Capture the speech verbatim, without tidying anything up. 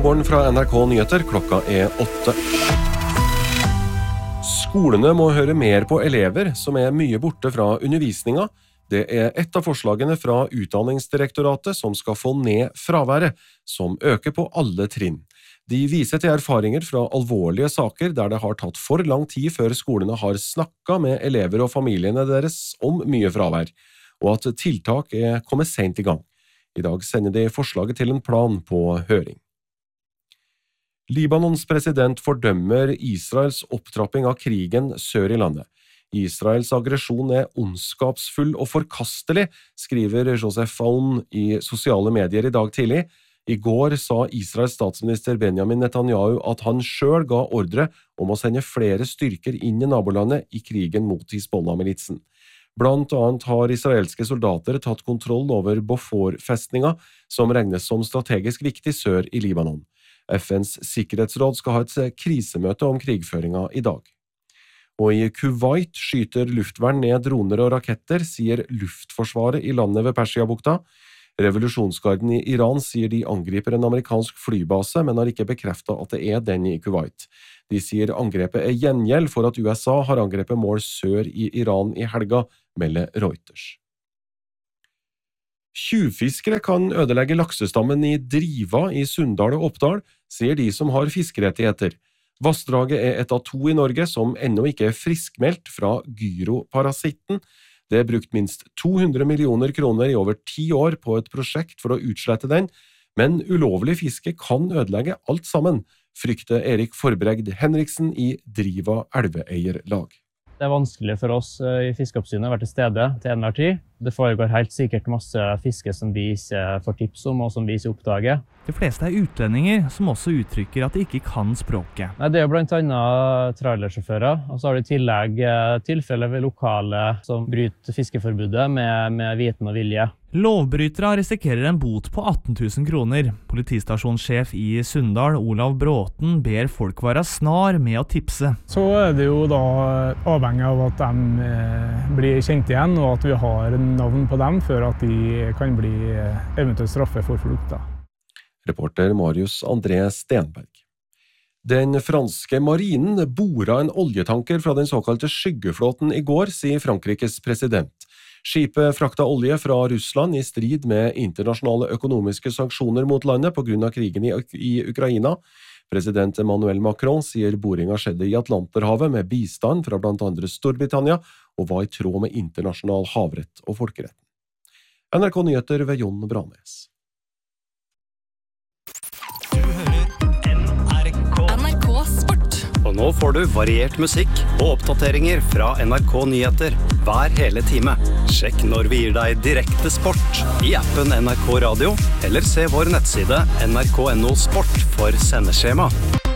morgen fra N R K Nyheter, klokka er åtte. Skolene må høre mer på elever som er mye borte fra undervisninga. Det er et av forslagene fra Utdanningsdirektoratet som skal få ned fraværet, som øker på alle trinn. De viser til erfaringer fra alvorlige saker der det har tatt for lang tid før skolene har snakket med elever og familiene deres om mye fravær, og at tiltak er kommet sent i gang. I dag sender de forslaget til en plan på høring. Libanons president fordømmer Israels opptrapping av krigen sør i landet. Israels aggresjon er ondskapsfull og forkastelig, skriver Joseph Aoun i sosiale medier i dag tidlig. I går sa Israels statsminister Benjamin Netanyahu at han selv ga ordre om å sende flere styrker inn i nabolandet i krigen mot Hizbollah-militsen. Blant annet har israelske soldater tatt kontroll over Beaufort-festninga, som regnes som strategisk viktig sør i Libanon. F N's sikkerhetsråd skal ha et krisemøte om krigføringa i dag. Og i Kuwait skyter luftvern ned droner og raketter, sier luftforsvaret i landet ved Persiabukta. Revolusjonsgarden i Iran sier de angriper en amerikansk flybase, men har ikke bekreftet at det er den i Kuwait. De sier angrepet er gjengjeld for at U S A har angrepet mål sør i Iran i helga, melder Reuters. Tjuvfiskere kan ødelegge laksestammen i Driva i Sunndal og Oppdal, sier de som har fiskerettigheter. Vassdraget er et av to i Norge som ennå ikke er friskmeldt fra gyroparasitten. Det er brukt minst to hundre millioner kroner i over ti år på et prosjekt for å utslette den, men ulovlig fiske kan ødelegge alt sammen, frykter Erik Forbregd Henriksen i Driva elveeierlag. Det er vanskelig for oss i Fiskeoppsynet å være til stede til enhver tid. Det foregår helt sikkert masse fiske som vi ikke får tips om og som vi ikke oppdager. De fleste er utlendinger som også uttrykker at de ikke kan språket. Nei, det er blant annet trailersjåfører, og så har du i tillegg tilfeller ved lokale som bryter fiskeforbudet med, med viten og vilje. Lovbrytere risikerer en bot på atten tusen kroner. Politistasjonssjef i Sunndal, Olav Bråten, ber folk være snar med å tipse. Så er det jo da avhengig av at de blir kjent igjen, og at vi har navn på dem før at de kan bli eventuelt straffet for flukt. Reporter Marius André Stenberg. Den franske marinen boret en oljetanker fra den såkalte skyggeflåten i går, sier Frankrikes president. Skipet frakta olje fra Russland i strid med internasjonale økonomiske sanksjoner mot landet på grunn av krigen i, i Ukraina. President Emmanuel Macron sier boringa skjedde i Atlanterhavet med bistand fra blant andre Storbritannia og var i tråd med internasjonal havrett og folkeretten. N R K Nyheter ved Jon Branes. Du hører N R K. N R K Sport. Og nå får du variert musikk og oppdateringer fra N R K Nyheter hver hele time. Sjekk når vi gir deg direkte sport i appen N R K Radio, eller se vår nettside N R K punktum no sport for sendeskjema.